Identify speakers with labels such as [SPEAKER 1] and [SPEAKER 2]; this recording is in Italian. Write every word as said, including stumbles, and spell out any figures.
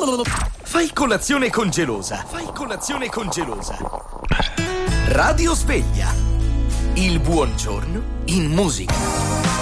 [SPEAKER 1] Fai colazione con Gelosa. Fai colazione con Gelosa. Radio Sveglia. Il buongiorno in musica.